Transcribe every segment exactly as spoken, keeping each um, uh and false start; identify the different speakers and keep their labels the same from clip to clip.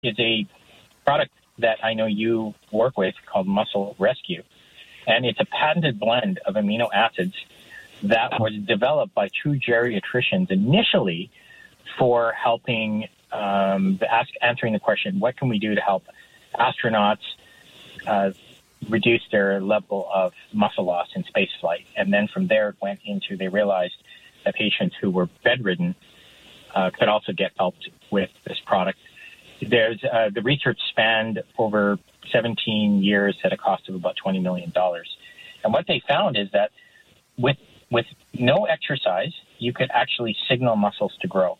Speaker 1: is a product that I know you work with called Muscle Rescue. And it's a patented blend of amino acids that was developed by two geriatricians initially for helping, um, ask, answering the question, what can we do to help astronauts uh, reduce their level of muscle loss in spaceflight? And then from there it went into, they realized that patients who were bedridden uh, could also get helped with this product. There's uh, the research spanned over seventeen years at a cost of about twenty million dollars. And what they found is that with with no exercise, you could actually signal muscles to grow.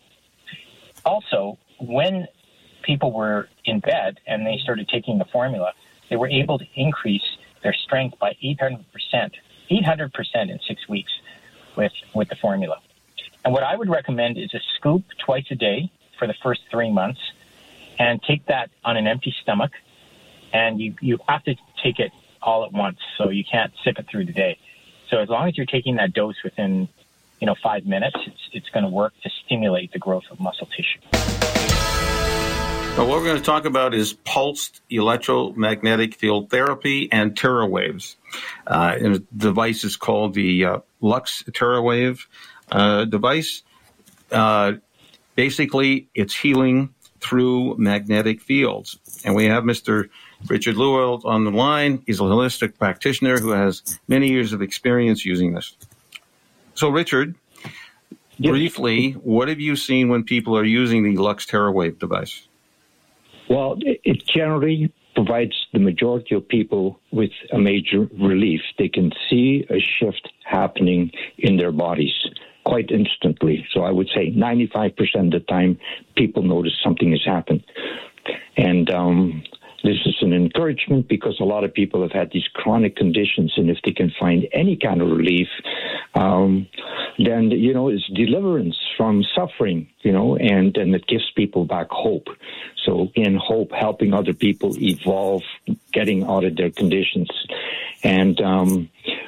Speaker 1: Also, when people were in bed and they started taking the formula, they were able to increase their strength by eight hundred percent, eight hundred percent in six weeks with, with the formula. And what I would recommend is a scoop twice a day for the first three months and take that on an empty stomach. And you, you have to take it all at once, so you can't sip it through the day. So as long as you're taking that dose within, you know, five minutes, it's, it's going to work to stimulate the growth of muscle tissue.
Speaker 2: Well, what we're going to talk about is pulsed electromagnetic field therapy and TerraWaves. Uh, and the device is called the uh, Lux TerraWave uh, device. Uh, basically, it's healing through magnetic fields. And we have Mister Richard Lewald on the line. He's a holistic practitioner who has many years of experience using this. So, Richard, yes. Briefly, what have you seen when people are using the Lux TerraWave device?
Speaker 3: Well, it generally provides the majority of people with a major relief. They can see a shift happening in their bodies quite instantly. So I would say ninety-five percent of the time, people notice something has happened. And um, this is an encouragement because a lot of people have had these chronic conditions, and if they can find any kind of relief, um, then, you know, it's deliverance from suffering, you know, and, and it gives people back hope. So, again, hope, helping other people evolve, getting out of their conditions. And um,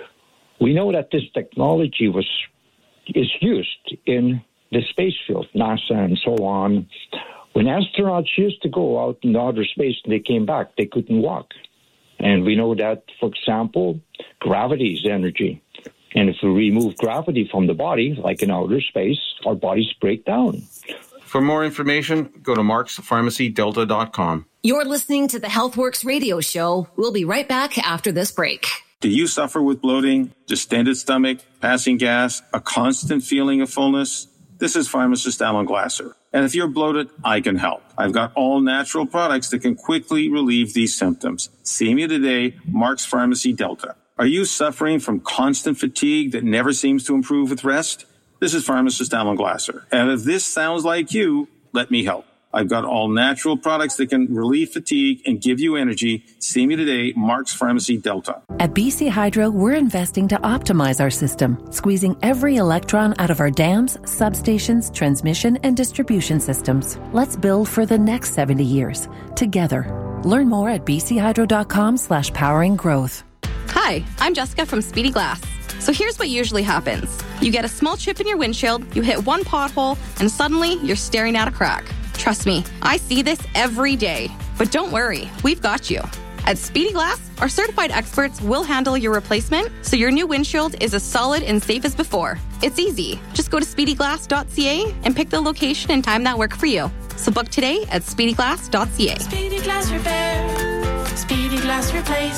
Speaker 3: we know that this technology was is used in the space field, NASA and so on. When astronauts used to go out in outer space and they came back, they couldn't walk. And we know that, for example, gravity is energy. And if we remove gravity from the body, like in outer space, our bodies break down.
Speaker 2: For more information, go to marks pharmacy delta dot com.
Speaker 4: You're listening to the HealthWorks radio show. We'll be right back after this break.
Speaker 2: Do you suffer with bloating, distended stomach, passing gas, a constant feeling of fullness? This is pharmacist Alan Glasser. And if you're bloated, I can help. I've got all natural products that can quickly relieve these symptoms. See me today, Mark's Pharmacy Delta. Are you suffering from constant fatigue that never seems to improve with rest? This is pharmacist Alan Glasser. And if this sounds like you, let me help. I've got all natural products that can relieve fatigue and give you energy. See me today, Mark's Pharmacy Delta.
Speaker 5: At B C Hydro, we're investing to optimize our system, squeezing every electron out of our dams, substations, transmission, and distribution systems. Let's build for the next seventy years, together. Learn more at bchydro.com slash powering growth.
Speaker 6: Hi, I'm Jessica from Speedy Glass. So here's what usually happens. You get a small chip in your windshield, you hit one pothole, and suddenly you're staring at a crack. Trust me, I see this every day. But don't worry, we've got you. At Speedy Glass, our certified experts will handle your replacement so your new windshield is as solid and safe as before. It's easy. Just go to speedy glass dot c a and pick the location and time that work for you. So book today at speedy glass dot c a.
Speaker 7: Speedy Glass Repair. Speedy Glass Replace.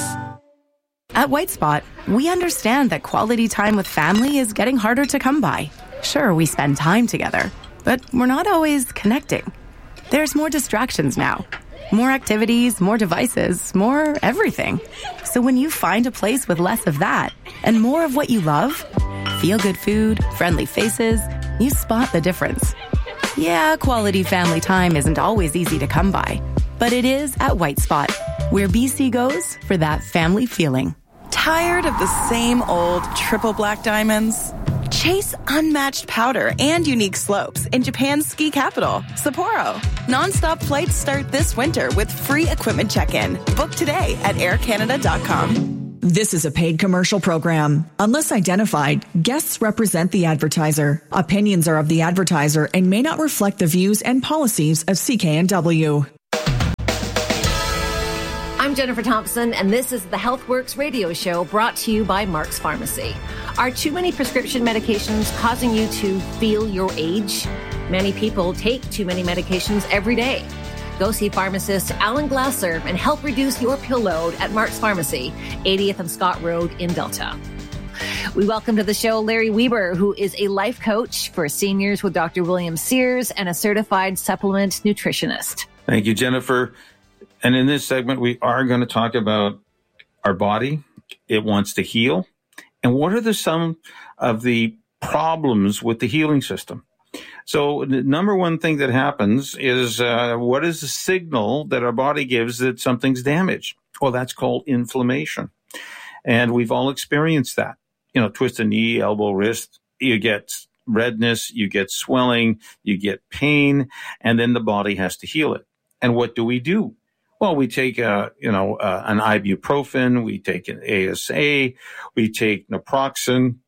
Speaker 8: At White Spot, we understand that quality time with family is getting harder to come by. Sure, we spend time together, but we're not always connecting. There's more distractions now. More activities, more devices, more everything. So when you find a place with less of that and more of what you love, feel-good food, friendly faces, you spot the difference. Yeah, quality family time isn't always easy to come by, but it is at White Spot, where B C goes for that family feeling.
Speaker 9: Tired of the same old triple black diamonds? Chase unmatched powder and unique slopes in Japan's ski capital, Sapporo. Non-stop flights start this winter with free equipment check-in. Book today at air canada dot com.
Speaker 10: This is a paid commercial program. Unless identified, guests represent the advertiser. Opinions are of the advertiser and may not reflect the views and policies of C K N W.
Speaker 4: Jennifer Thompson, and this is the HealthWorks radio show brought to you by Mark's Pharmacy. Are too many prescription medications causing you to feel your age? Many people take too many medications every day. Go see pharmacist Alan Glasser and help reduce your pill load at Mark's Pharmacy, eightieth and Scott Road in Delta. We welcome to the show Larry Weber, who is a life coach for seniors with Doctor William Sears and a certified supplement nutritionist.
Speaker 2: Thank you, Jennifer. And in this segment, we are going to talk about our body. It wants to heal. And what are the some of the problems with the healing system? So the number one thing that happens is uh, what is the signal that our body gives that something's damaged? Well, that's called inflammation. And we've all experienced that. You know, twist a knee, elbow, wrist, you get redness, you get swelling, you get pain, and then the body has to heal it. And what do we do? Well, we take, a, you know, uh, an ibuprofen, we take an A S A, we take naproxen,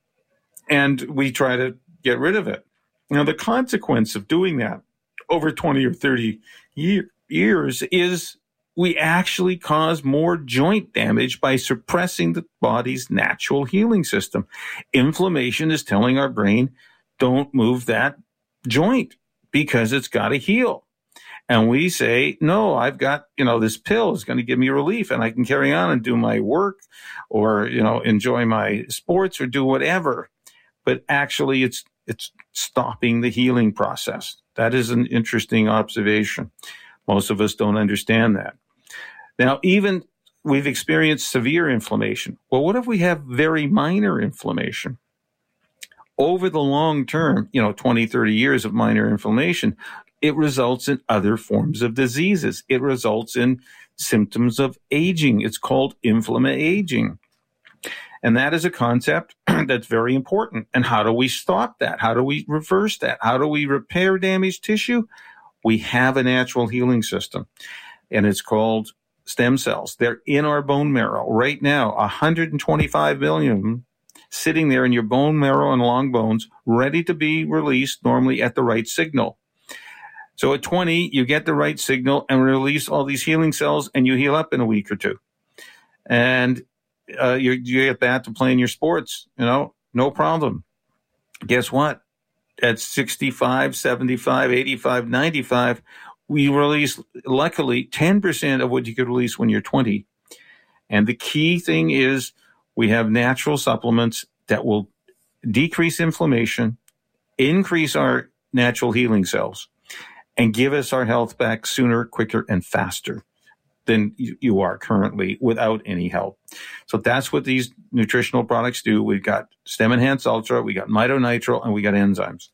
Speaker 2: and we try to get rid of it. Now, the consequence of doing that over twenty or thirty year, years is we actually cause more joint damage by suppressing the body's natural healing system. Inflammation is telling our brain, don't move that joint because it's got to heal. And we say, no, I've got, you know, this pill is going to give me relief and I can carry on and do my work or, you know, enjoy my sports or do whatever. But actually, it's it's stopping the healing process. That is an interesting observation. Most of us don't understand that. Now, even we've experienced severe inflammation. Well, what if we have very minor inflammation? Over the long term, you know, twenty, thirty years of minor inflammation, it results in other forms of diseases. It results in symptoms of aging. It's called inflammaging. And that is a concept that's very important. And how do we stop that? How do we reverse that? How do we repair damaged tissue? We have a natural healing system, and it's called stem cells. They're in our bone marrow right now, one hundred twenty-five million sitting there in your bone marrow and long bones, ready to be released normally at the right signal. So at twenty, you get the right signal and release all these healing cells, and you heal up in a week or two. And uh, you, you get back to playing your sports, you know, no problem. Guess what? At sixty-five, seventy-five, eighty-five, ninety-five, we release, luckily, ten percent of what you could release when you're twenty. And the key thing is we have natural supplements that will decrease inflammation, increase our natural healing cells, and give us our health back sooner, quicker, and faster than you are currently without any help. So that's what these nutritional products do. We've got Stem Enhance Ultra, we got MitoNitrile, and we got enzymes.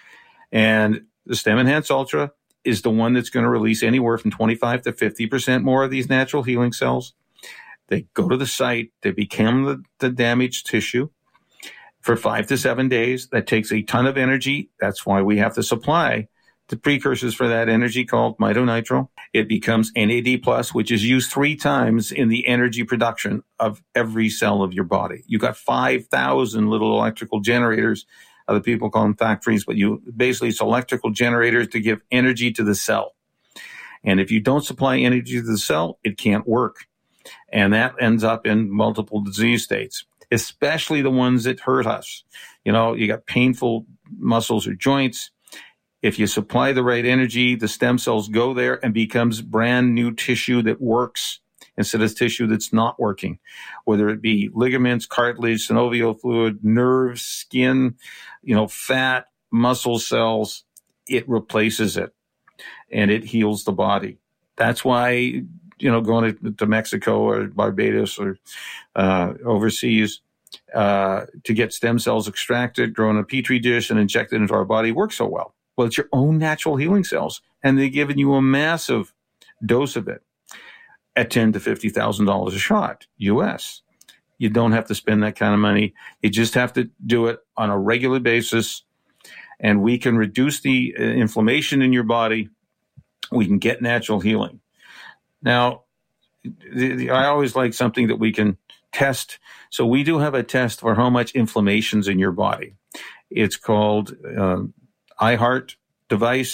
Speaker 2: And the Stem Enhance Ultra is the one that's going to release anywhere from twenty-five to fifty percent more of these natural healing cells. They go to the site, they become the, the damaged tissue for five to seven days. That takes a ton of energy. That's why we have to supply the precursors for that energy called MitoNitrile. It becomes N A D plus, which is used three times in the energy production of every cell of your body. You got five thousand little electrical generators. Other people call them factories, but you basically it's electrical generators to give energy to the cell. And if you don't supply energy to the cell, it can't work. And that ends up in multiple disease states, especially the ones that hurt us. You know, you got painful muscles or joints. If you supply the right energy, the stem cells go there and becomes brand new tissue that works instead of tissue that's not working, whether it be ligaments, cartilage, synovial fluid, nerves, skin, you know, fat, muscle cells. It replaces it and it heals the body. That's why, you know, going to, to Mexico or Barbados or uh, overseas uh, to get stem cells extracted, grown in a petri dish and injected into our body works so well. Well, it's your own natural healing cells, and they're giving you a massive dose of it at ten thousand to fifty thousand dollars a shot, U S. You don't have to spend that kind of money. You just have to do it on a regular basis, and we can reduce the uh, inflammation in your body. We can get natural healing. Now, the, the, I always like something that we can test. So we do have a test for how much inflammation's in your body. It's called um, iHeart device.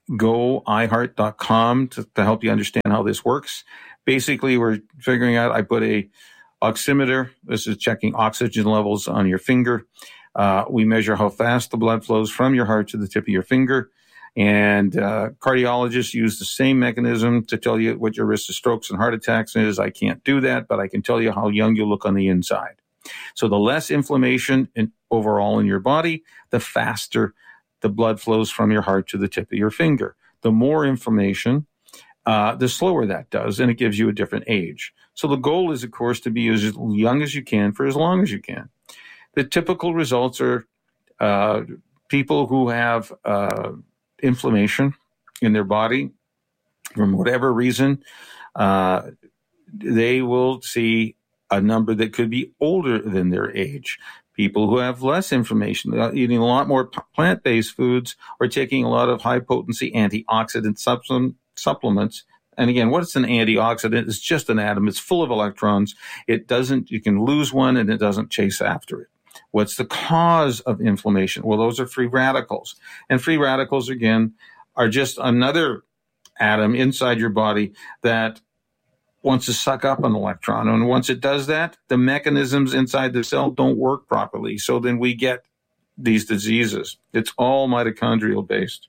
Speaker 2: go i heart dot com to, to help you understand how this works. Basically, we're figuring out, I put a oximeter. This is checking oxygen levels on your finger. Uh, we measure how fast the blood flows from your heart to the tip of your finger. And uh, cardiologists use the same mechanism to tell you what your risk of strokes and heart attacks is. I can't do that, but I can tell you how young you look on the inside. So the less inflammation in, overall in your body, the faster the blood flows from your heart to the tip of your finger. The more inflammation, uh, the slower that does, and it gives you a different age. So the goal is, of course, to be as young as you can for as long as you can. The typical results are uh, people who have uh, inflammation in their body from whatever reason, uh, they will see a number that could be older than their age. People who have less inflammation, eating a lot more plant-based foods or taking a lot of high-potency antioxidant supplement, supplements. And again, what's an antioxidant? It's just an atom. It's full of electrons. It doesn't, you can lose one and it doesn't chase after it. What's the cause of inflammation? Well, those are free radicals. And free radicals, again, are just another atom inside your body that wants to suck up an electron. And once it does that, the mechanisms inside the cell don't work properly. So then we get these diseases. It's all mitochondrial based.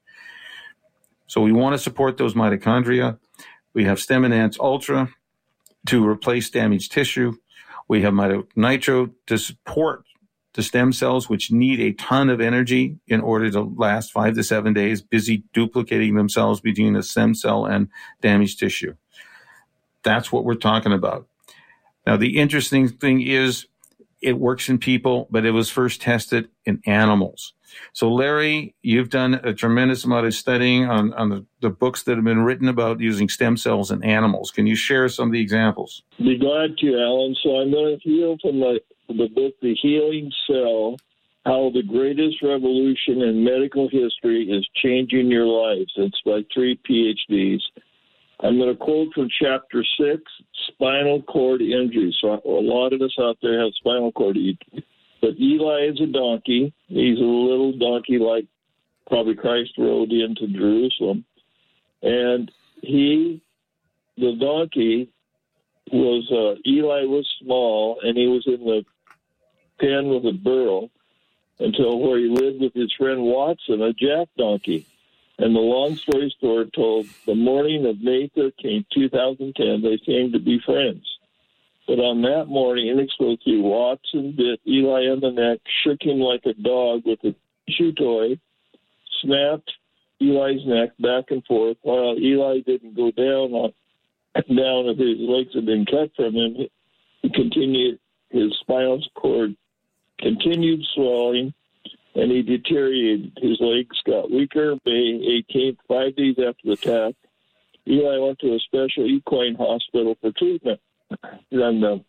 Speaker 2: So we want to support those mitochondria. We have Stem Enhance Ultra to replace damaged tissue. We have Mito Nitro to support the stem cells, which need a ton of energy in order to last five to seven days, busy duplicating themselves between a stem cell and damaged tissue. That's what we're talking about. Now, the interesting thing is it works in people, but it was first tested in animals. So, Larry, you've done a tremendous amount of studying on, on the, the books that have been written about using stem cells in animals. Can you share some of the examples?
Speaker 11: Be glad to, Alan. So I'm going to heal from the, the book, The Healing Cell, How the Greatest Revolution in Medical History is Changing Your Lives. It's by three P H Ds. I'm going to quote from chapter six, spinal cord injury. So a lot of us out there have spinal cord injury. But Eli is a donkey. He's a little donkey like probably Christ rode into Jerusalem. And he, the donkey, was, uh, Eli was small, and he was in the pen with a burro until where he lived with his friend Watson, a jack donkey. And the long story short told, the morning of May thirteenth, two thousand ten, they came to be friends. But on that morning, inexplicably, Watson bit Eli on the neck, shook him like a dog with a chew toy, snapped Eli's neck back and forth. While Eli didn't go down, on, down if his legs had been cut from him, he continued, his spinal cord continued swelling, and he deteriorated. His legs got weaker. May eighteenth, five days after the attack, Eli went to a special equine hospital for treatment. And the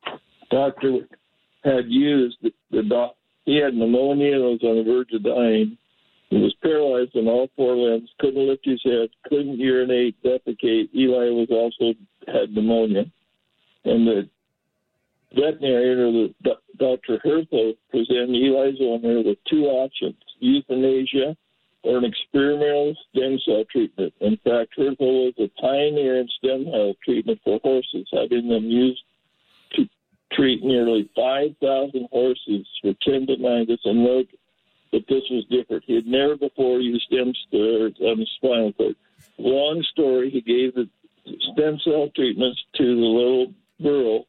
Speaker 11: doctor had used the, the doc. He had pneumonia and was on the verge of dying. He was paralyzed in all four limbs, couldn't lift his head, couldn't urinate, defecate. Eli was also had pneumonia. And the veterinarian, or the Doctor Hertho, presented Eli's owner with two options: euthanasia or an experimental stem cell treatment. In fact, Hertho was a pioneer in stem cell treatment for horses, having them used to treat nearly five thousand horses for tendonitis, and note that this was different. He had never before used stem cells on the spinal cord. Long story, he gave the stem cell treatments to the little girl,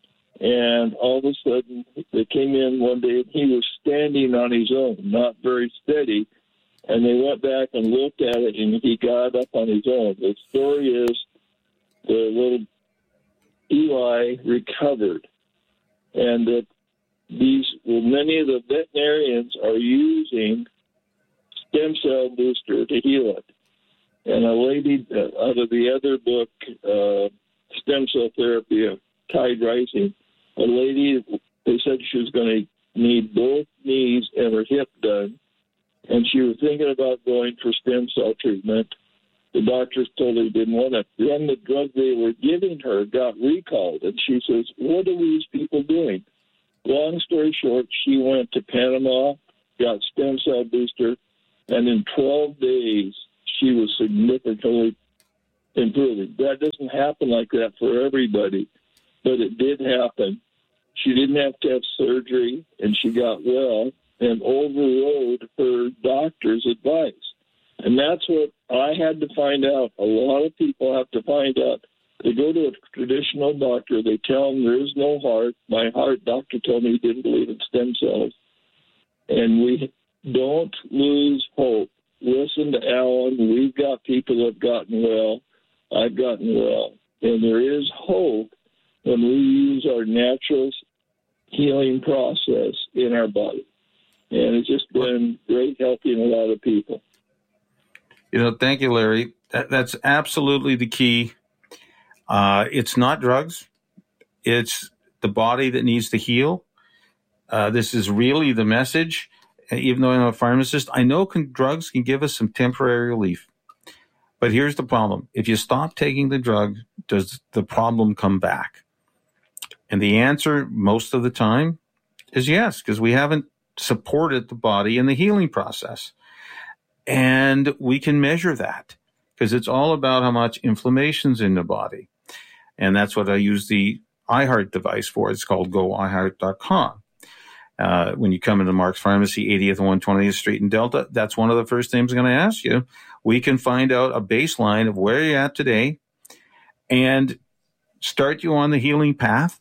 Speaker 11: and all of a sudden, they came in one day, and he was standing on his own, not very steady. And they went back and looked at it, and he got up on his own. The story is the little Eli recovered, and that these well, many of the veterinarians are using stem cell booster to heal it. And a lady uh, out of the other book, uh, Stem Cell Therapy of Tide Rising, a lady, they said she was going to need both knees and her hip done. And she was thinking about going for stem cell treatment. The doctors told her they didn't want it. Then the drug they were giving her got recalled. And she says, what are these people doing? Long story short, she went to Panama, got stem cell booster, and in twelve days, she was significantly improving. That doesn't happen like that for everybody, but it did happen. She didn't have to have surgery, and she got well and overrode her doctor's advice. And that's what I had to find out. A lot of people have to find out. They go to a traditional doctor. They tell them there is no heart. My heart doctor told me he didn't believe in stem cells. And we don't lose hope. Listen to Alan. We've got people that have gotten well. I've gotten well. And there is hope when we use our natural healing process in our body. And it's just been great helping a lot of people.
Speaker 2: You know, thank you, Larry. That, that's absolutely the key. Uh, it's not drugs. It's the body that needs to heal. Uh, this is really the message. Even though I'm a pharmacist, I know can, drugs can give us some temporary relief. But here's the problem. If you stop taking the drug, does the problem come back? And the answer most of the time is yes, because we haven't supported the body in the healing process. And we can measure that because it's all about how much inflammation's in the body. And that's what I use the iHeart device for. It's called go i heart dot com. Uh, when you come into Mark's Pharmacy, eightieth and one hundred twentieth Street in Delta, that's one of the first things I'm going to ask you. We can find out a baseline of where you're at today and start you on the healing path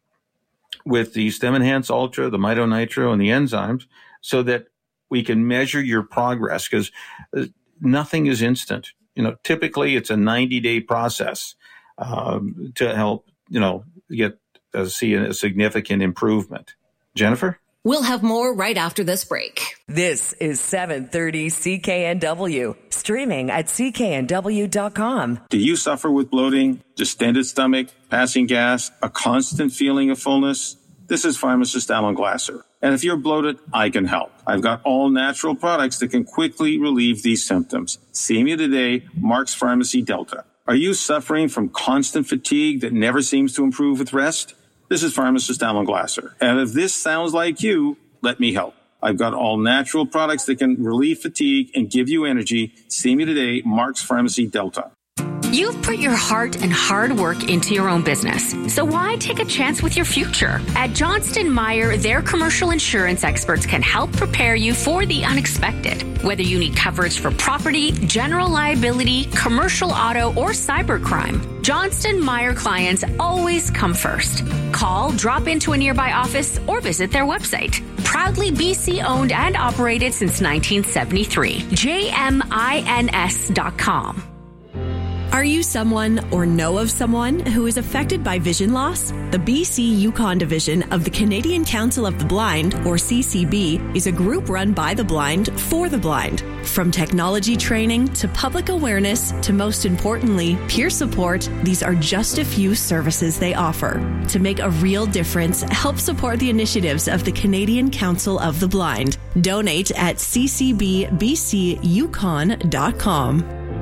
Speaker 2: with the Stem Enhance Ultra, the Mito Nitro, and the enzymes so that we can measure your progress because nothing is instant. You know, typically it's a ninety-day process um, to help, you know, get uh, see a significant improvement. Jennifer?
Speaker 4: We'll have more right after this break.
Speaker 12: This is seven thirty C K N W, streaming at C K N W dot com.
Speaker 2: Do you suffer with bloating, distended stomach, passing gas, a constant feeling of fullness? This is pharmacist Alan Glasser. And if you're bloated, I can help. I've got all natural products that can quickly relieve these symptoms. See me today, Mark's Pharmacy Delta. Are you suffering from constant fatigue that never seems to improve with rest? This is pharmacist Alan Glasser. And if this sounds like you, let me help. I've got all natural products that can relieve fatigue and give you energy. See me today, Mark's Pharmacy Delta.
Speaker 13: You've put your heart and hard work into your own business, so why take a chance with your future? At Johnston Meyer, their commercial insurance experts can help prepare you for the unexpected. Whether you need coverage for property, general liability, commercial auto, or cybercrime, Johnston Meyer clients always come first. Call, drop into a nearby office, or visit their website. Proudly B C owned and operated since nineteen seventy-three. J M I N S dot com.
Speaker 14: Are you someone or know of someone who is affected by vision loss? The B C Yukon division of the Canadian Council of the Blind, or C C B, is a group run by the blind for the blind. From technology training to public awareness to, most importantly, peer support, these are just a few services they offer. To make a real difference, help support the initiatives of the Canadian Council of the Blind. Donate at c c b b c yukon dot com.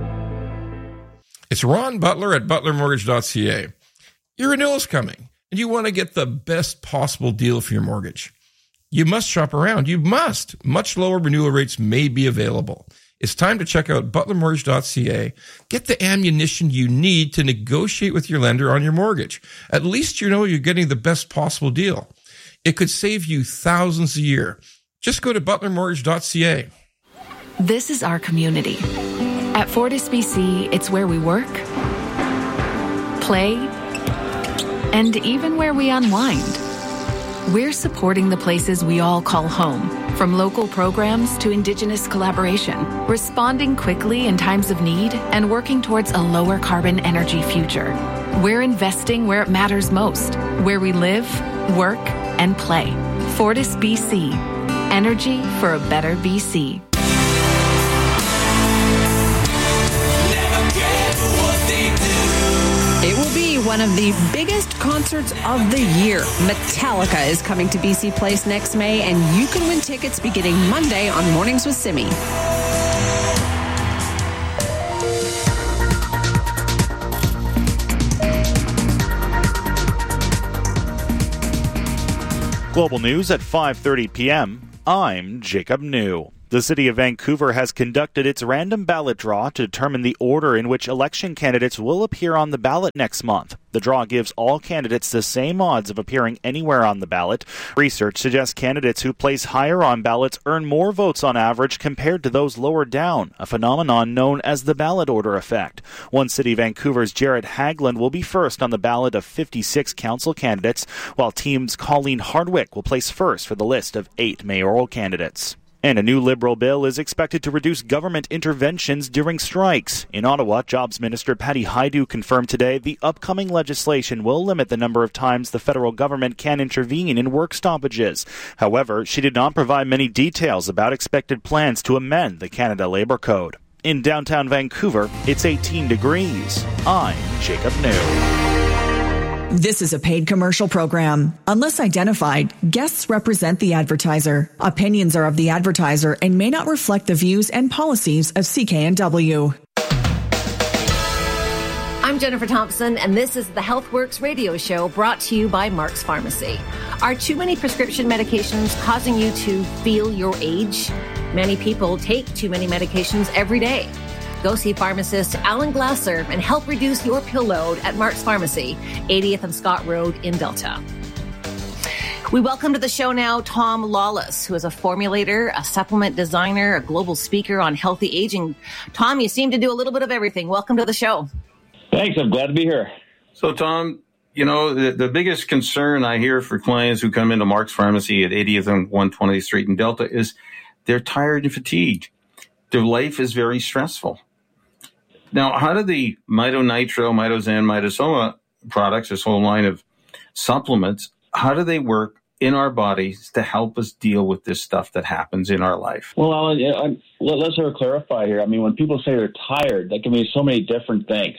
Speaker 15: It's Ron Butler at butler mortgage dot c a. Your renewal is coming, and you want to get the best possible deal for your mortgage. You must shop around. You must. Much lower renewal rates may be available. It's time to check out butler mortgage dot c a. Get the ammunition you need to negotiate with your lender on your mortgage. At least you know you're getting the best possible deal. It could save you thousands a year. Just go to butler mortgage dot c a.
Speaker 8: This is our community. At Fortis B C, it's where we work, play, and even where we unwind. We're supporting the places we all call home, from local programs to Indigenous collaboration, responding quickly in times of need and working towards a lower carbon energy future. We're investing where it matters most, where we live, work, and play. Fortis B C, energy for a better B C.
Speaker 16: It will be one of the biggest concerts of the year. Metallica is coming to B C Place next May, and you can win tickets beginning Monday on Mornings with Simi.
Speaker 17: Global news at five thirty p.m. I'm Jacob New. The city of Vancouver has conducted its random ballot draw to determine the order in which election candidates will appear on the ballot next month. The draw gives all candidates the same odds of appearing anywhere on the ballot. Research suggests candidates who place higher on ballots earn more votes on average compared to those lower down, a phenomenon known as the ballot order effect. One City Vancouver's Jared Haglund will be first on the ballot of fifty-six council candidates, while Team's Colleen Hardwick will place first for the list of eight mayoral candidates. And a new Liberal bill is expected to reduce government interventions during strikes. In Ottawa, Jobs Minister Patty Hajdu confirmed today the upcoming legislation will limit the number of times the federal government can intervene in work stoppages. However, she did not provide many details about expected plans to amend the Canada Labour Code. In downtown Vancouver, it's eighteen degrees. I'm Jacob New.
Speaker 10: This is a paid commercial program. Unless identified, guests represent the advertiser. Opinions are of the advertiser and may not reflect the views and policies of C K N W.
Speaker 4: I'm Jennifer Thompson, and this is the HealthWorks radio show brought to you by Mark's Pharmacy. Are too many prescription medications causing you to feel your age? Many people take too many medications every day. Go see pharmacist Alan Glasser and help reduce your pill load at Mark's Pharmacy, eightieth and Scott Road in Delta. We welcome to the show now Tom Lawless, who is a formulator, a supplement designer, a global speaker on healthy aging. Tom, you seem to do a little bit of everything. Welcome to the show.
Speaker 2: Thanks. I'm glad to be here. So, Tom, you know, the, the biggest concern I hear for clients who come into Mark's Pharmacy at eightieth and one hundred twentieth Street in Delta is they're tired and fatigued. Their life is very stressful. Now, how do the MitoNitro, MitoZen, MitoSoma products, this whole line of supplements, how do they work in our bodies to help us deal with this stuff that happens in our life?
Speaker 18: Well, Alan, let's sort of clarify here. I mean, when people say they're tired, that can mean so many different things.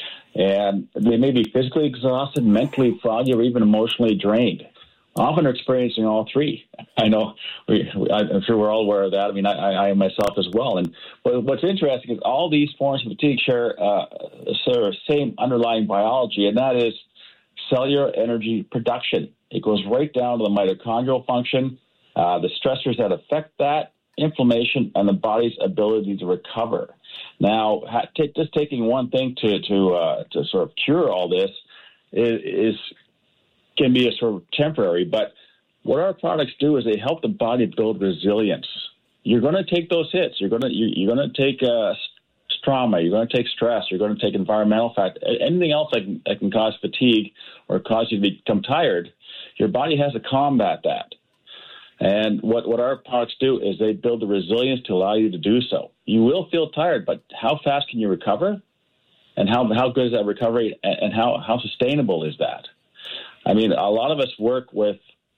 Speaker 18: And they may be physically exhausted, mentally foggy, or even emotionally drained. Often are experiencing all three. I know, we, I'm sure we're all aware of that. I mean, I, I am myself as well. And what's interesting is all these forms of fatigue share uh, sort of same underlying biology, and that is cellular energy production. It goes right down to the mitochondrial function, uh, the stressors that affect that, inflammation, and the body's ability to recover. Now, ha- t- just taking one thing to to uh, to sort of cure all this is, is can be a sort of temporary, but what our products do is they help the body build resilience. You're going to take those hits. You're going to you're going to take uh, trauma. You're going to take stress. You're going to take environmental factors. Anything else that can, that can cause fatigue or cause you to become tired. Your body has to combat that. And what, what our products do is they build the resilience to allow you to do so. You will feel tired, but how fast can you recover? And how how good is that recovery? And how, how sustainable is that? I mean, a lot of us work with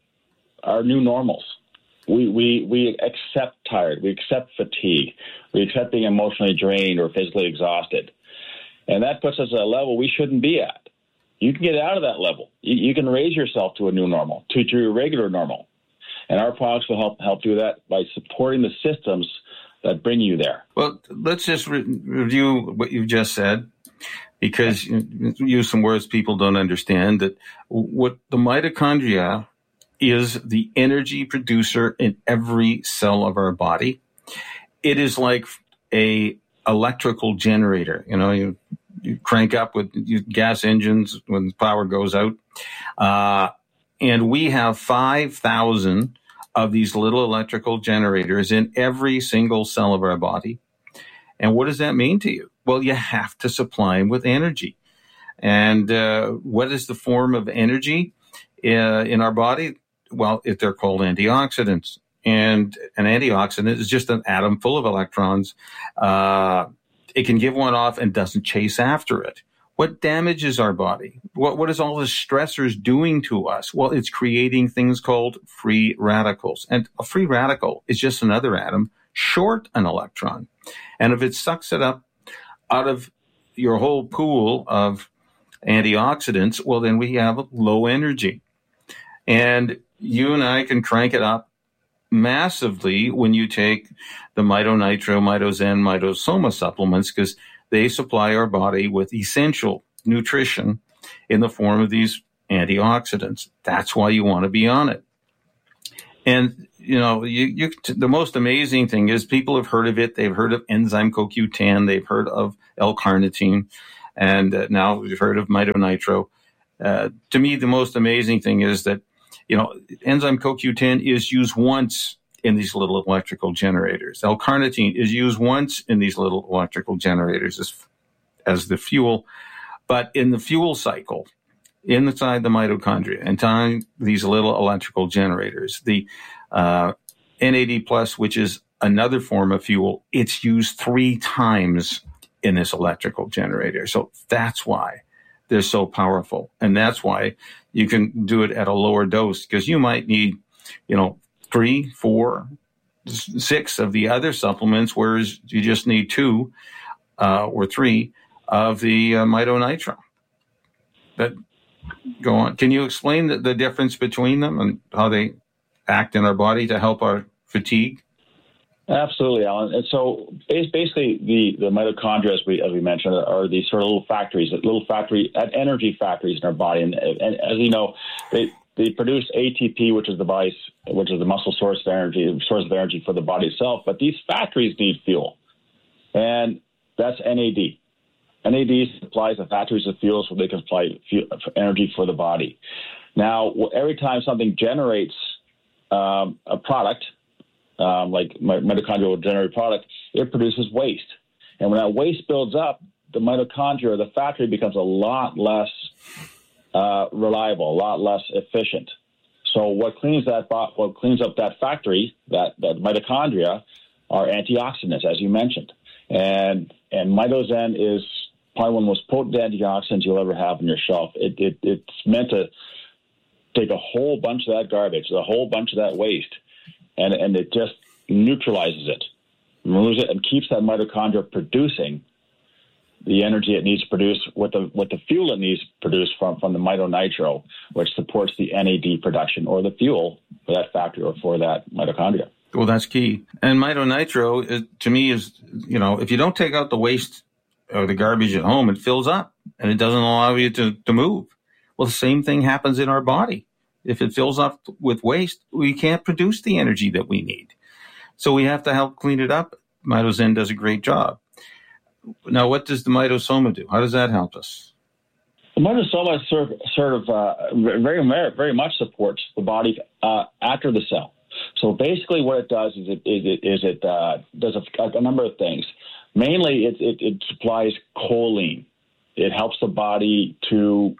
Speaker 18: our new normals. We, we we accept tired. We accept fatigue. We accept being emotionally drained or physically exhausted. And that puts us at a level we shouldn't be at. You can get out of that level. You, you can raise yourself to a new normal, to, to your regular normal. And our products will help help do that by supporting the systems that bring you there.
Speaker 2: Well, let's just re- review what you just said, because you use some words people don't understand, that what the mitochondria is the energy producer in every cell of our body. It is like a electrical generator. You know, you, you crank up with gas engines when power goes out. Uh, and we have five thousand of these little electrical generators in every single cell of our body. And what does that mean to you? Well, you have to supply them with energy. And uh, what is the form of energy uh, in our body? Well, if they're called antioxidants. And an antioxidant is just an atom full of electrons. Uh, it can give one off and doesn't chase after it. What damages our body? What, what is all the stressors doing to us? Well, it's creating things called free radicals. And a free radical is just another atom short an electron. And if it sucks it up out of your whole pool of antioxidants, well, then we have low energy. And you and I can crank it up massively when you take the MitoNitro, MitoZen, MitoSoma supplements, because they supply our body with essential nutrition in the form of these antioxidants. That's why you want to be on it. And, you know, you, you, the most amazing thing is people have heard of it. They've heard of enzyme C O Q ten. They've heard of L-carnitine. And uh, now we've heard of MitoNitro. Uh, to me, the most amazing thing is that, you know, enzyme C O Q ten is used once in these little electrical generators. L-carnitine is used once in these little electrical generators as, as the fuel. But in the fuel cycle, inside the mitochondria, inside these little electrical generators, the uh, N A D plus, which is another form of fuel, it's used three times in this electrical generator. So that's why they're so powerful. And that's why you can do it at a lower dose, because you might need, you know, three, four, six of the other supplements, whereas you just need two uh, or three of the uh, MitoNitro. But go on. Can you explain the, the difference between them and how they act in our body to help our fatigue?
Speaker 18: Absolutely, Alan. And so basically the, the mitochondria, as we, as we mentioned, are these sort of little factories, little factory, energy factories in our body. And, and as you know, they, they produce A T P, which is the body's, which is the muscle source of energy, source of energy for the body itself. But these factories need fuel, and that's N A D. N A D supplies the factories of fuel so they can supply fuel, energy for the body. Now, every time something generates um, a product, um, like mitochondria will generate a product, it produces waste. And when that waste builds up, the mitochondria, the factory, becomes a lot less uh, reliable, a lot less efficient. So what cleans that, what cleans up that factory, that, that mitochondria, are antioxidants, as you mentioned. And and Mitozen is probably one of the most potent antioxidants you'll ever have on your shelf. It, it, it's meant to take a whole bunch of that garbage, a whole bunch of that waste, and, and it just neutralizes it, removes it, and keeps that mitochondria producing the energy it needs to produce with the with the fuel it needs to produce from, from the MitoNitro, which supports the N A D production, or the fuel for that factory or for that mitochondria.
Speaker 2: Well, that's key. And MitoNitro, is, to me, is, you know, if you don't take out the waste or the garbage at home, it fills up and it doesn't allow you to, to move. Well, the same thing happens in our body. If it fills up with waste, we can't produce the energy that we need. So we have to help clean it up. Mitozen does a great job. Now, what does the Mitosoma do? How does that help us?
Speaker 18: The Mitosoma sort of, sort of uh, very, very much supports the body uh, after the cell. So basically what it does is it, is it, is it uh, does a, a number of things. Mainly, it, it, it supplies choline. It helps the body to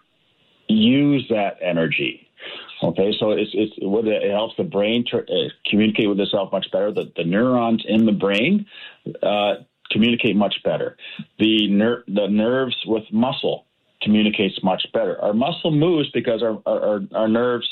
Speaker 18: use that energy. Okay, so it's, it's, it helps the brain to, uh, communicate with itself much better. The, the neurons in the brain uh, communicate much better. The, ner- the nerves with muscle communicates much better. Our muscle moves because our, our, our nerves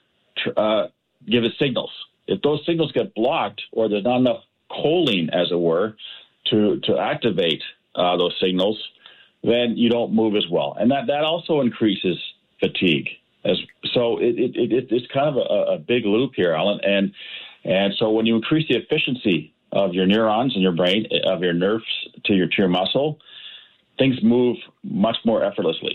Speaker 18: uh, give it signals. If those signals get blocked, or there's not enough choline, as it were, to to activate uh, those signals, then you don't move as well, and that, that also increases fatigue. As so, it, it, it it's kind of a, a big loop here, Alan. And and so when you increase the efficiency of your neurons in your brain, of your nerves to your to your muscle, things move much more effortlessly.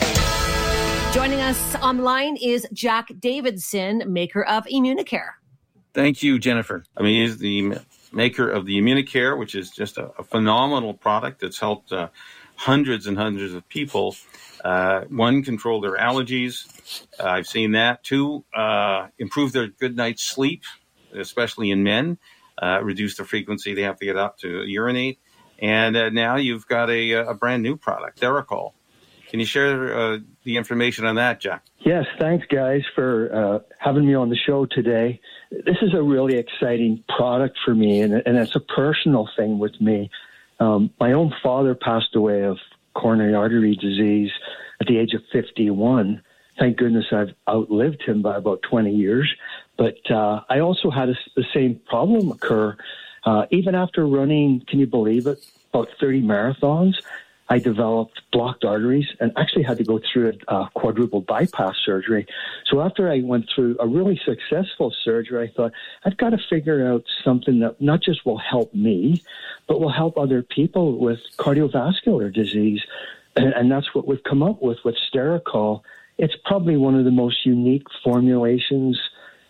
Speaker 4: Joining us online is Jack Davidson, maker of Immunicare.
Speaker 2: Thank you, Jennifer. I mean, he's the maker of the Immunicare, which is just a, a phenomenal product that's helped uh, hundreds and hundreds of people. Uh, one, control their allergies. Uh, I've seen that. Two, uh, improve their good night's sleep, especially in men. Uh, reduce the frequency they have to get up to urinate. And uh, now you've got a, a brand new product, Theracol. Can you share uh, the information on that, Jack?
Speaker 19: Yes, thanks, guys, for uh, having me on the show today. This is a really exciting product for me, and, and it's a personal thing with me. Um, my own father passed away of coronary artery disease at the age of fifty-one. Thank goodness I've outlived him by about twenty years. But uh, I also had a, the same problem occur. Uh, even after running, can you believe it, about thirty marathons, I developed blocked arteries and actually had to go through a uh, quadruple bypass surgery. So after I went through a really successful surgery, I thought, I've got to figure out something that not just will help me, but will help other people with cardiovascular disease. And, and that's what we've come up with with Theracol. It's probably one of the most unique formulations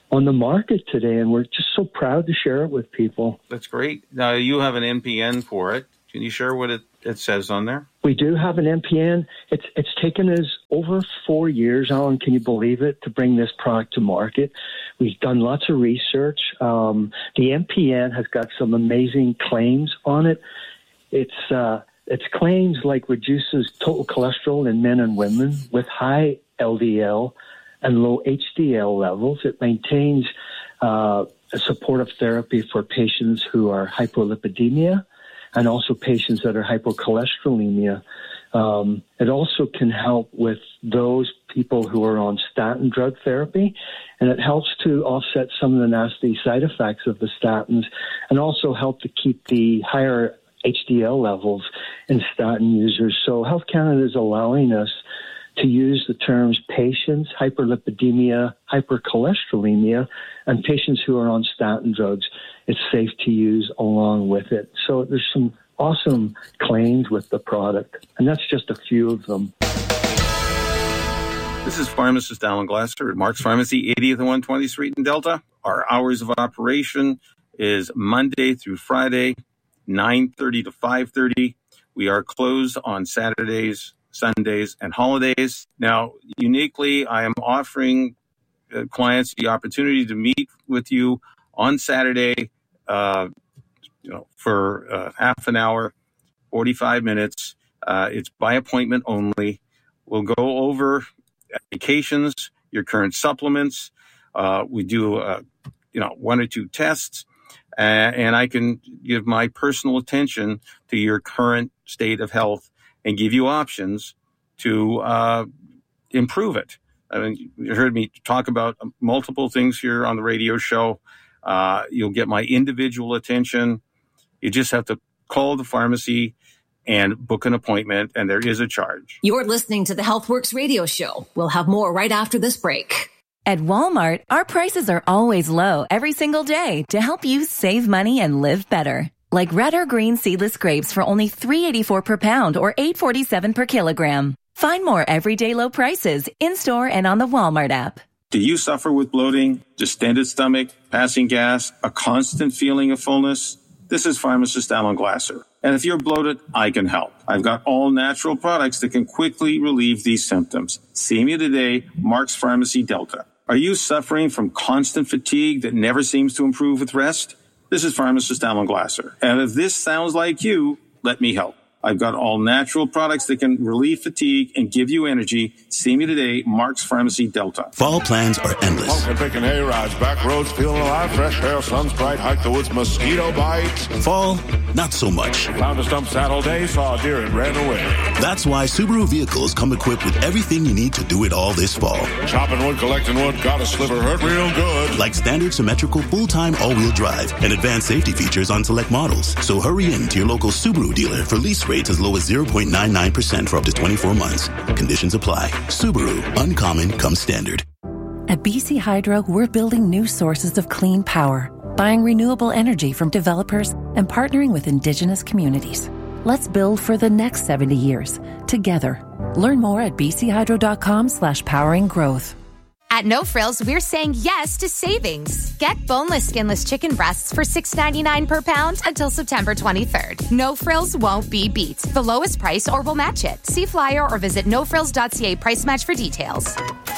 Speaker 19: on the market today, and we're just so proud to share it with people.
Speaker 2: That's great. Now, you have an N P N for it. Can you share what it, it says on there?
Speaker 19: We do have an N P N. It's it's taken us over four years, Alan, can you believe it, to bring this product to market. We've done lots of research. Um, the N P N has got some amazing claims on it. It's uh, it's claims like reduces total cholesterol in men and women with high L D L and low H D L levels. It maintains uh, a supportive therapy for patients who are hypolipidemia and also patients that are hypercholesterolemia. Um, it also can help with those people who are on statin drug therapy, and it helps to offset some of the nasty side effects of the statins and also help to keep the higher H D L levels in statin users. So Health Canada is allowing us to use the terms patients, hyperlipidemia, hypercholesterolemia, and patients who are on statin drugs. It's safe to use along with it. So there's some awesome claims with the product, and that's just a few of them.
Speaker 2: This is pharmacist Alan Glasser at Mark's Pharmacy, eightieth and one hundred twentieth Street in Delta. Our hours of operation is Monday through Friday, nine thirty to five thirty. We are closed on Saturdays, Sundays, and holidays. Now, uniquely, I am offering uh, clients the opportunity to meet with you on Saturday, uh, you know, for uh, half an hour, forty-five minutes. Uh, it's by appointment only. We'll go over medications, your current supplements. Uh, we do, uh, you know, one or two tests, uh, and I can give my personal attention to your current state of health and give you options to uh, improve it. I mean, you heard me talk about multiple things here on the radio show. Uh, you'll get my individual attention. You just have to call the pharmacy and book an appointment, and there is a charge.
Speaker 4: You're listening to the HealthWorks radio show. We'll have more right after this break.
Speaker 5: At Walmart, our prices are always low every single day to help you save money and live better. Like red or green seedless grapes for only three dollars and eighty-four cents per pound or eight dollars and forty-seven cents per kilogram. Find more everyday low prices in-store and on the Walmart app.
Speaker 2: Do you suffer with bloating, distended stomach, passing gas, a constant feeling of fullness? This is pharmacist Alan Glasser. And if you're bloated, I can help. I've got all natural products that can quickly relieve these symptoms. See me today, Mark's Pharmacy, Delta. Are you suffering from constant fatigue that never seems to improve with rest? This is pharmacist Alan Glasser. And if this sounds like you, let me help. I've got all natural products that can relieve fatigue and give you energy. See me today, Mark's Pharmacy, Delta.
Speaker 20: Fall plans are endless.
Speaker 21: Pumpkin picking hay rides, back roads, feeling alive, fresh air, sun's bright, hike the woods, mosquito bites.
Speaker 20: Fall, not so much.
Speaker 21: Found a stump saddle day, saw a deer and ran away.
Speaker 20: That's why Subaru vehicles come equipped with everything you need to do it all this fall.
Speaker 21: Chopping wood, collecting wood, got a sliver, hurt real good.
Speaker 20: Like standard symmetrical full-time all-wheel drive and advanced safety features on select models. So hurry in to your local Subaru dealer for lease rates as low as zero point nine nine percent for up to twenty-four months. Conditions apply. Subaru. Uncommon comes standard.
Speaker 5: At B C Hydro, we're building new sources of clean power, buying renewable energy from developers, and partnering with Indigenous communities. Let's build for the next seventy years, together. Learn more at bchydro.com slash powering growth.
Speaker 22: At No Frills, we're saying yes to savings. Get boneless, skinless chicken breasts for six ninety-nine per pound until September twenty-third. No Frills won't be beat. The lowest price or we'll match it. See flyer or visit no frills dot c a price match for details.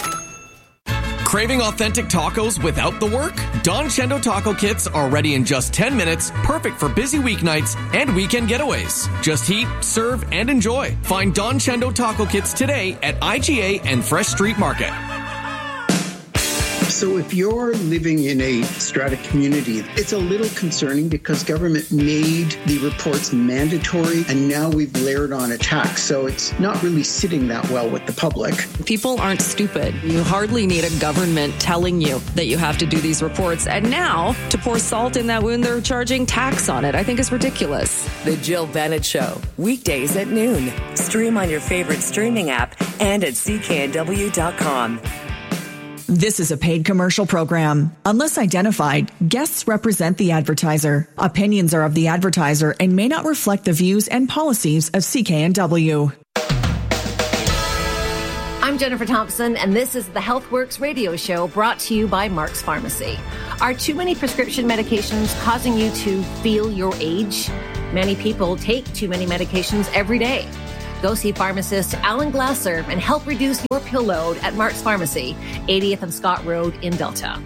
Speaker 23: Craving authentic tacos without the work? Don Chendo taco kits are ready in just ten minutes, perfect for busy weeknights and weekend getaways. Just heat, serve, and enjoy. Find Don Chendo taco kits today at I G A and Fresh Street Market.
Speaker 24: So if you're living in a strata community, it's a little concerning because government made the reports mandatory and now we've layered on a tax. So it's not really sitting that well with the public.
Speaker 25: People aren't stupid. You hardly need a government telling you that you have to do these reports. And now to pour salt in that wound, they're charging tax on it. I think it's ridiculous.
Speaker 12: The Jill Bennett Show, weekdays at noon. Stream on your favorite streaming app and at c k n w dot com.
Speaker 10: This is a paid commercial program. Unless identified, guests represent the advertiser. Opinions are of the advertiser and may not reflect the views and policies of C K N W.
Speaker 4: I'm Jennifer Thompson, and this is the HealthWorks radio show brought to you by Mark's Pharmacy. Are too many prescription medications causing you to feel your age? Many people take too many medications every day. Go see pharmacist Alan Glasser and help reduce your pill load at Mark's Pharmacy, eightieth and Scott Road in Delta.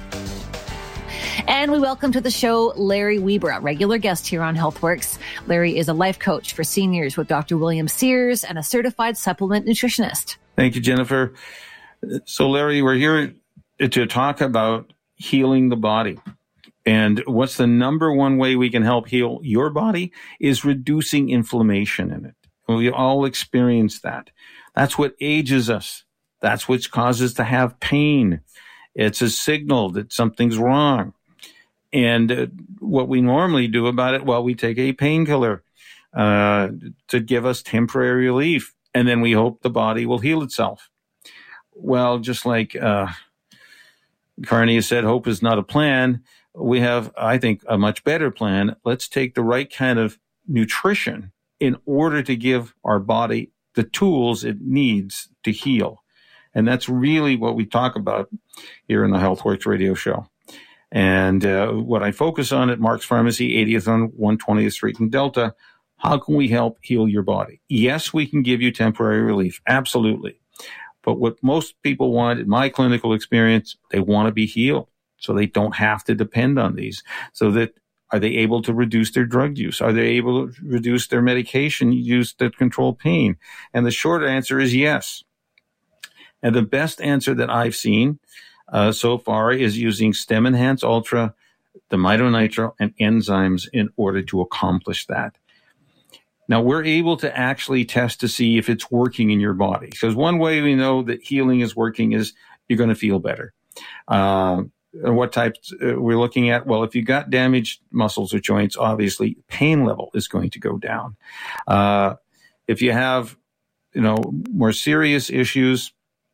Speaker 4: And we welcome to the show Larry Weber, a regular guest here on HealthWorks. Larry is a life coach for seniors with Doctor William Sears and a certified supplement nutritionist.
Speaker 2: Thank you, Jennifer. So, Larry, we're here to talk about healing the body. And what's the number one way we can help heal your body is reducing inflammation in it. We all experience that. That's what ages us. That's what causes us to have pain. It's a signal that something's wrong. And uh, what we normally do about it, well, we take a painkiller uh, to give us temporary relief, and then we hope the body will heal itself. Well, just like uh, Carney said, hope is not a plan. We have, I think, a much better plan. Let's take the right kind of nutrition in order to give our body the tools it needs to heal. And that's really what we talk about here in the HealthWorks radio show. And uh, what I focus on at Mark's Pharmacy, eightieth on one hundred twentieth Street in Delta, how can we help heal your body? Yes, we can give you temporary relief. Absolutely. But what most people want, in my clinical experience, they want to be healed so they don't have to depend on these. So that are they able to reduce their drug use? Are they able to reduce their medication use to control pain? And the short answer is yes. And the best answer that I've seen uh, so far is using Stem Enhance Ultra, the MitoNitro, and enzymes in order to accomplish that. Now, we're able to actually test to see if it's working in your body. Because one way we know that healing is working is you're going to feel better. Uh, what types uh, we're looking at? Well, if you got damaged muscles or joints, obviously pain level is going to go down. Uh, if you have, you know, more serious issues,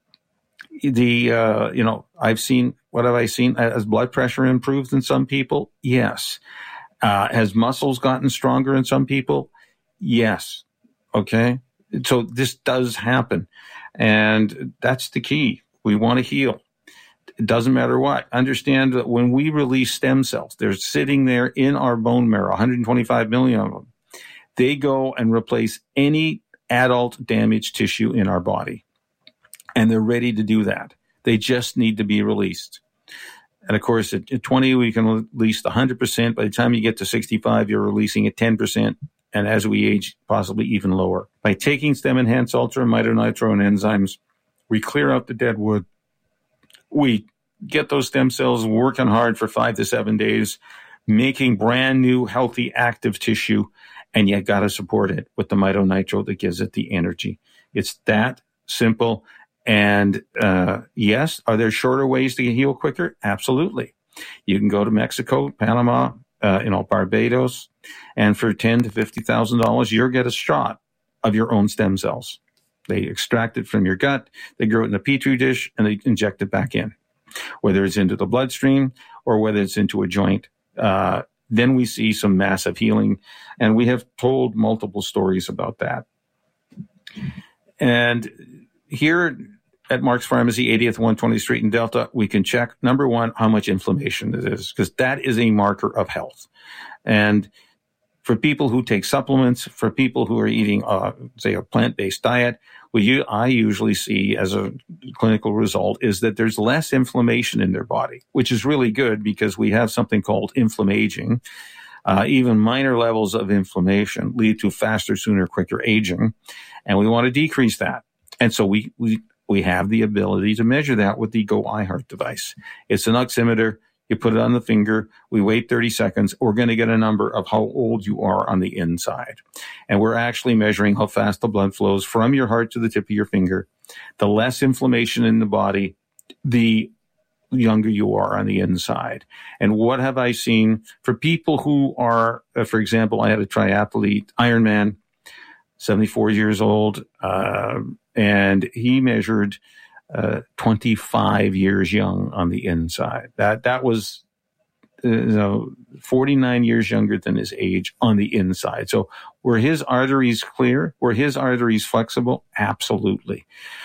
Speaker 2: the, uh, you know, I've seen, what have I seen? Has blood pressure improved in some people? Yes. Uh, has muscles gotten stronger in some people? Yes. Okay. So this does happen. And that's the key. We want to heal. It doesn't matter what. Understand that when we release stem cells, they're sitting there in our bone marrow, one hundred twenty-five million of them. They go and replace any adult damaged tissue in our body. And they're ready to do that. They just need to be released. And of course, at twenty, we can release one hundred percent. By the time you get to sixty-five, you're releasing at ten percent. And as we age, possibly even lower. By taking Stem Enhance Ultra, MitoNitro, and enzymes, we clear out the dead wood. We get those stem cells working hard for five to seven days, making brand new, healthy, active tissue. And you got to support it with the MitoNitro that gives it the energy. It's that simple. And uh, yes, are there shorter ways to heal quicker? Absolutely. You can go to Mexico, Panama, uh, you know, Barbados, and for ten to fifty thousand dollars, you'll get a shot of your own stem cells. They extract it from your gut, they grow it in a petri dish, and they inject it back in, whether it's into the bloodstream or whether it's into a joint. Uh, then we see some massive healing, and we have told multiple stories about that. And here at Mark's Pharmacy, eightieth, one hundred twentieth Street in Delta, we can check, number one, how much inflammation it is, because that is a marker of health. And for people who take supplements, for people who are eating, uh, say, a plant-based diet, what you, I usually see as a clinical result is that there's less inflammation in their body, which is really good because we have something called inflammaging. Uh, even minor levels of inflammation lead to faster, sooner, quicker aging, and we want to decrease that. And so we we we have the ability to measure that with the Go iHeart device. It's an oximeter. You put it on the finger. We wait thirty seconds. We're going to get a number of how old you are on the inside. And we're actually measuring how fast the blood flows from your heart to the tip of your finger. The less inflammation in the body, the younger you are on the inside. And what have I seen for people who are, uh, for example, I had a triathlete, Ironman, seventy-four years old, uh, and he measured uh, twenty-five years young on the inside. That that was uh, you know, forty-nine years younger than his age on the inside. So were his arteries clear? Were his arteries flexible? Absolutely.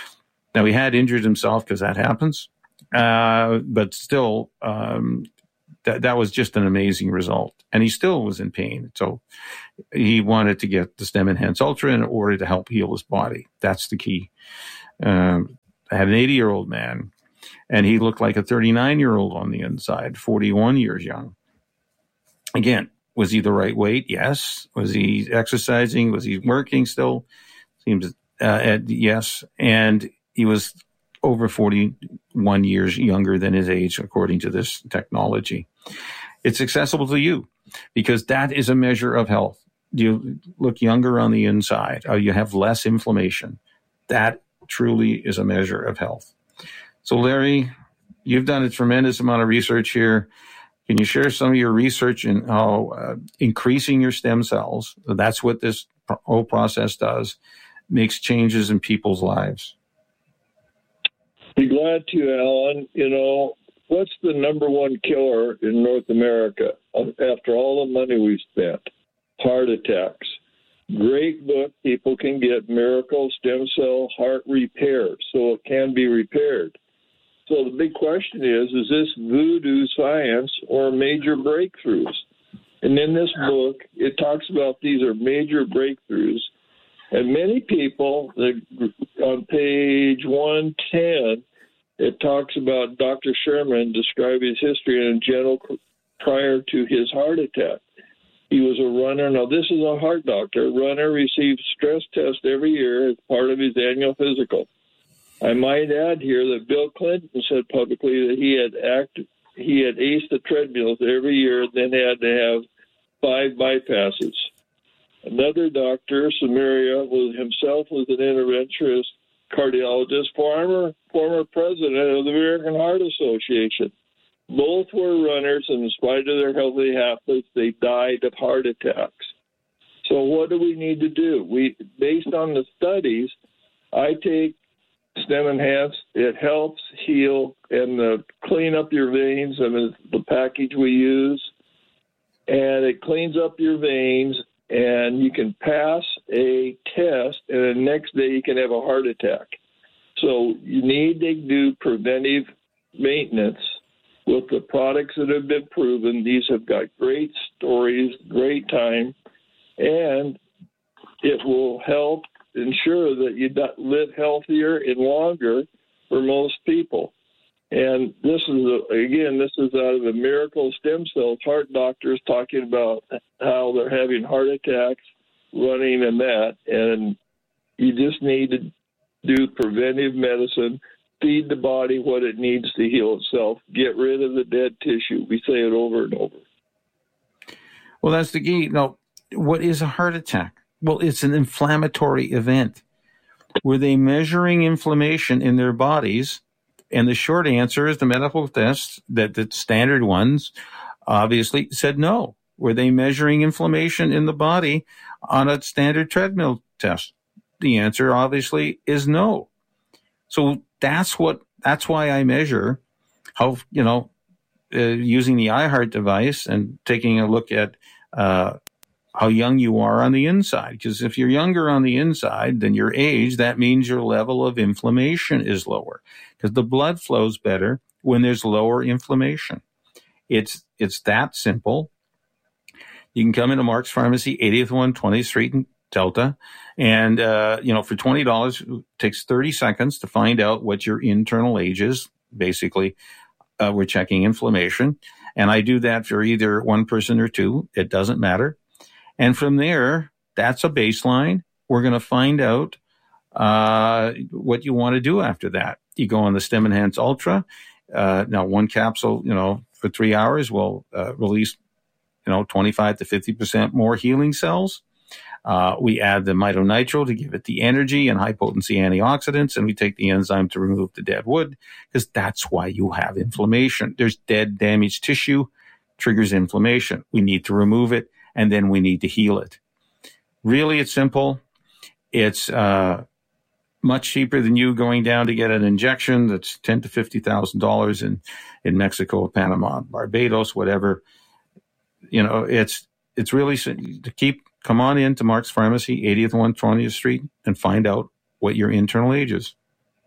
Speaker 2: Now, he had injured himself because that happens, uh, but still, um, that that was just an amazing result. And he still was in pain. So he wanted to get the Stem Enhance Ultra in order to help heal his body. That's the key. Um, I had an eighty-year-old man, and he looked like a thirty-nine-year-old on the inside, forty-one years young. Again, was he the right weight? Yes. Was he exercising? Was he working still? Seems uh, at, yes. And he was over forty-one years younger than his age, according to this technology. It's accessible to you because that is a measure of health. Do you look younger on the inside? Or you have less inflammation? That truly is a measure of health. So, Larry, you've done a tremendous amount of research here. Can you share some of your research in how uh, increasing your stem cells, that's what this whole process does, makes changes in people's lives?
Speaker 11: Be glad to, Alan. You know, what's the number one killer in North America after all the money we've spent? Heart attacks. Great book. People can get Miracle Stem Cell Heart Repair, so it can be repaired. So the big question is, is this voodoo science or major breakthroughs? And in this book, it talks about these are major breakthroughs. And many people, on page one ten, it talks about Doctor Sherman describing his history in general prior to his heart attack. He was a runner. Now, this is a heart doctor. A runner receives stress tests every year as part of his annual physical. I might add here that Bill Clinton said publicly that he had act, he had aced the treadmills every year, then had to have five bypasses. Another doctor, Samaria, was himself was an interventionist cardiologist, former former president of the American Heart Association. Both were runners, and in spite of their healthy athletes, they died of heart attacks. So what do we need to do? We, based on the studies, I take Stem Enhance. It helps heal and uh, clean up your veins. I mean, the package we use, and it cleans up your veins, and you can pass a test, and the next day you can have a heart attack. So you need to do preventive maintenance with the products that have been proven. These have got great stories, great time, and it will help ensure that you live healthier and longer for most people. And this is, a, again, this is out of the Miracle Stem Cells. Heart doctors talking about how they're having heart attacks, running and that. And you just need to do preventive medicine, feed the body what it needs to heal itself, get rid of the dead tissue. We say it over and over.
Speaker 2: Well, that's the key. Now, what is a heart attack? Well, it's an inflammatory event. Were they measuring inflammation in their bodies? And the short answer is the medical tests, that the standard ones, obviously said no. Were they measuring inflammation in the body on a standard treadmill test? The answer obviously is no. So that's what, that's why I measure how, you know, uh, using the iHeart device and taking a look at, uh, how young you are on the inside. Because if you're younger on the inside than your age, that means your level of inflammation is lower. Because the blood flows better when there's lower inflammation. It's it's that simple. You can come into Mark's Pharmacy, eightieth one twentieth Street in Delta, and uh, you know, for twenty dollars, it takes thirty seconds to find out what your internal age is. Basically, uh, we're checking inflammation, and I do that for either one person or two. It doesn't matter. And from there, that's a baseline. We're going to find out uh, what you want to do after that. You go on the Stem Enhance Ultra. Uh, now, one capsule, you know, for three hours will uh, release, you know, twenty-five to fifty percent more healing cells. Uh, we add the mitonitro to give it the energy and high potency antioxidants, and we take the enzyme to remove the dead wood, because that's why you have inflammation. There's dead, damaged tissue, triggers inflammation. We need to remove it, and then we need to heal it. Really, it's simple. It's uh, much cheaper than you going down to get an injection that's ten to fifty thousand dollars in in Mexico, Panama, Barbados, whatever. You know, it's it's really to keep. Come on in to Mark's Pharmacy, eightieth one twentieth Street, and find out what your internal age is.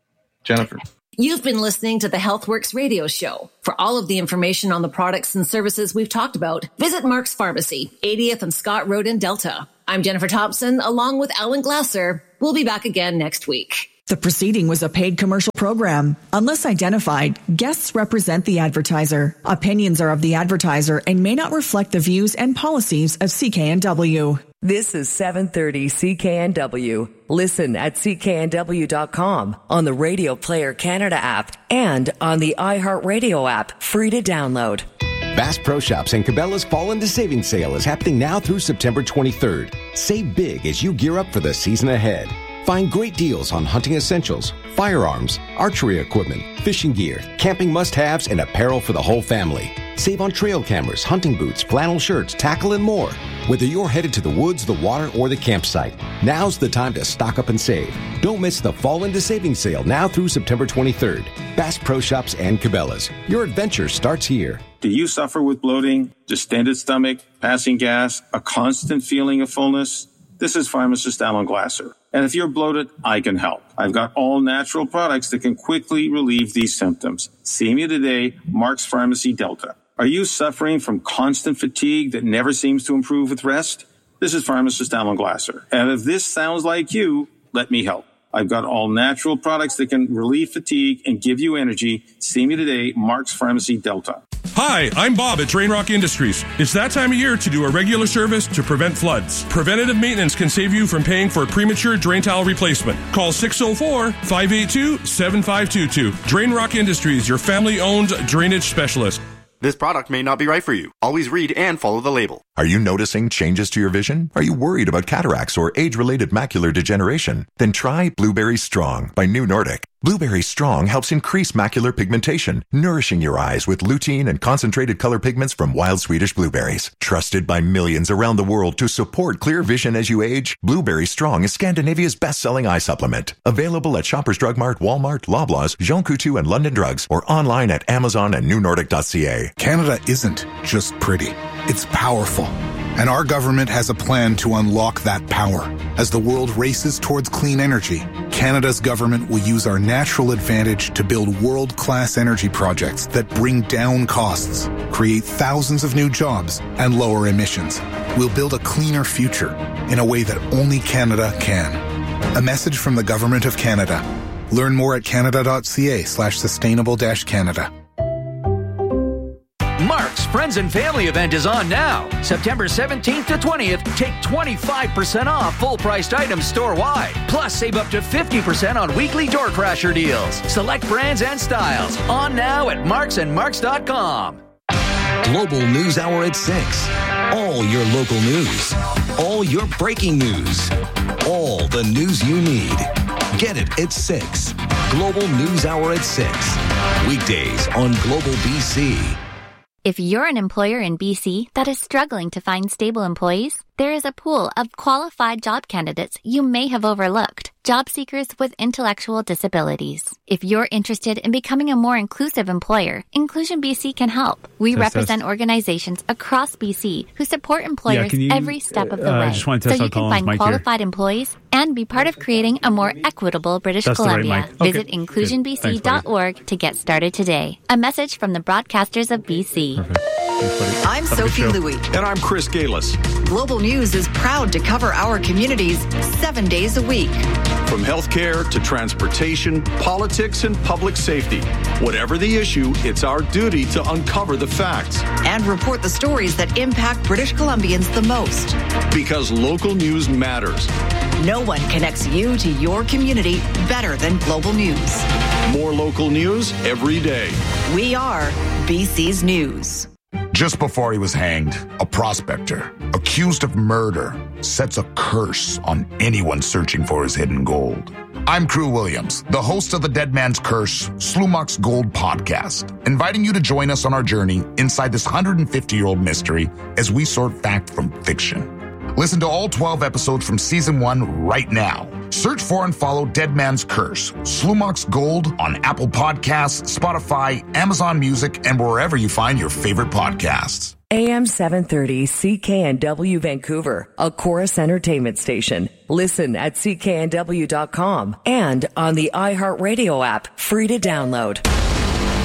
Speaker 15: Jennifer.
Speaker 4: You've been listening to the HealthWorks radio show. For all of the information on the products and services we've talked about, visit Mark's Pharmacy, eightieth and Scott Road in Delta. I'm Jennifer Thompson, along with Alan Glasser. We'll be back again next week.
Speaker 10: The proceeding was a paid commercial program. Unless identified, guests represent the advertiser. Opinions are of the advertiser and may not reflect the views and policies of C K N W.
Speaker 12: This is seven thirty C K N W. Listen at C K N W dot com, on the Radio Player Canada app, and on the iHeartRadio app, free to download.
Speaker 1: Bass Pro Shops and Cabela's Fall into Savings Sale is happening now through September twenty-third. Save big as you gear up for the season ahead. Find great deals on hunting essentials, firearms, archery equipment, fishing gear, camping must-haves, and apparel for the whole family. Save on trail cameras, hunting boots, flannel shirts, tackle, and more. Whether you're headed to the woods, the water, or the campsite, now's the time to stock up and save. Don't miss the Fall into Savings Sale now through September twenty-third. Bass Pro Shops and Cabela's. Your adventure starts here.
Speaker 2: Do you suffer with bloating, distended stomach, passing gas, a constant feeling of fullness? This is pharmacist Alan Glasser. And if you're bloated, I can help. I've got all natural products that can quickly relieve these symptoms. See me today, Mark's Pharmacy Delta. Are you suffering from constant fatigue that never seems to improve with rest? This is pharmacist Alan Glasser. And if this sounds like you, let me help. I've got all natural products that can relieve fatigue and give you energy. See me today, Mark's Pharmacy Delta.
Speaker 3: Hi, I'm Bob at Drain Rock Industries. It's that time of year to do a regular service to prevent floods. Preventative maintenance can save you from paying for a premature drain tile replacement. Call six oh four, five eight two, seven five two two. Drain Rock Industries, your family-owned drainage specialist.
Speaker 6: This product may not be right for you. Always read and follow the label.
Speaker 7: Are you noticing changes to your vision? Are you worried about cataracts or age-related macular degeneration? Then try Blueberry Strong by New Nordic. Blueberry Strong helps increase macular pigmentation, nourishing your eyes with lutein and concentrated color pigments from wild Swedish blueberries. Trusted by millions around the world to support clear vision as you age, Blueberry Strong is Scandinavia's best-selling eye supplement. Available at Shoppers Drug Mart, Walmart, Loblaws, Jean Coutu, and London Drugs, or online at Amazon and new nordic dot c a.
Speaker 9: Canada isn't just pretty. It's powerful. And our government has a plan to unlock that power. As the world races towards clean energy, Canada's government will use our natural advantage to build world-class energy projects that bring down costs, create thousands of new jobs, and lower emissions. We'll build a cleaner future in a way that only Canada can. A message from the Government of Canada. Learn more at canada dot c a slash sustainable dash Canada.
Speaker 26: Mark's Friends and Family event is on now. September seventeenth to twentieth, take twenty-five percent off full-priced items store-wide. Plus, save up to fifty percent on weekly door crasher deals. Select brands and styles. On now at marks and marks dot com.
Speaker 27: Global News Hour at six. All your local news. All your breaking news. All the news you need. Get it at six. Global News Hour at six. Weekdays on Global B C.
Speaker 28: If you're an employer in B C that is struggling to find stable employees, there is a pool of qualified job candidates you may have overlooked. Job seekers with intellectual disabilities. If you're interested in becoming a more inclusive employer, Inclusion B C can help. We
Speaker 29: test,
Speaker 28: represent
Speaker 29: test.
Speaker 28: organizations across B C who support employers
Speaker 29: yeah, you,
Speaker 28: every step of the
Speaker 29: uh,
Speaker 28: way.
Speaker 29: I just want to test
Speaker 28: so you can
Speaker 29: Colin's
Speaker 28: find
Speaker 29: mic
Speaker 28: qualified
Speaker 29: here.
Speaker 28: employees and be part of creating a more equitable British
Speaker 29: That's the right
Speaker 28: Columbia.
Speaker 29: mic. Okay.
Speaker 28: Visit inclusion b c dot org
Speaker 29: Thanks,
Speaker 28: to get started today. A message from the broadcasters of B C.
Speaker 29: Perfect. Thanks,
Speaker 30: I'm Sophie Louie.
Speaker 31: And I'm Chris Galis.
Speaker 30: Global News is proud to cover our communities seven days a week.
Speaker 31: From healthcare to transportation, politics, and public safety. Whatever the issue, it's our duty to uncover the facts.
Speaker 30: And report the stories that impact British Columbians the most.
Speaker 31: Because local news matters.
Speaker 30: No one connects you to your community better than Global News.
Speaker 31: More local news every day.
Speaker 30: We are B C's News.
Speaker 9: Just before he was hanged, a prospector, accused of murder, sets a curse on anyone searching for his hidden gold. I'm Crew Williams, the host of the Dead Man's Curse, Slumach's Gold podcast, inviting you to join us on our journey inside this one hundred fifty-year-old mystery as we sort fact from fiction. Listen to all twelve episodes from season one right now. Search for and follow Dead Man's Curse, Slumach's Gold on Apple Podcasts, Spotify, Amazon Music, and wherever you find your favorite podcasts.
Speaker 12: A M seven thirty C K N W Vancouver, a Chorus Entertainment station. Listen at C K N W dot com and on the iHeartRadio app, free to download.